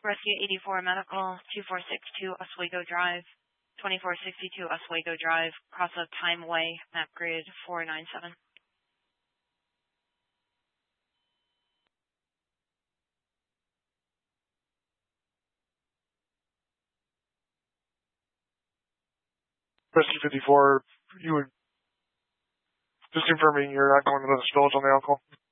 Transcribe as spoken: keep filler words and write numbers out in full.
Rescue eighty-four Medical, two four six two Oswego Drive, twenty-four sixty-two Oswego Drive, cross of Time Way, map grid four nine seven. Rescue fifty-four, you would just confirming you're not going to the spillage on the alcohol.